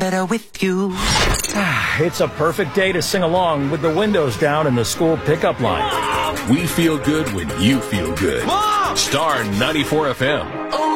better with you. It's a perfect day to sing along with the windows down in the school pickup line. We feel good when you feel good. Star 94 FM.